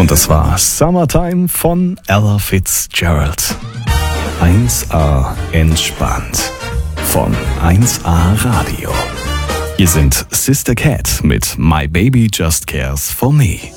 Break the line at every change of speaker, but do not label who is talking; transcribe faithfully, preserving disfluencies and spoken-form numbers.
Und das war Summertime von Ella Fitzgerald. eins A entspannt von eins A Radio. Hier sind Sister Cat mit My Baby Just Cares For Me.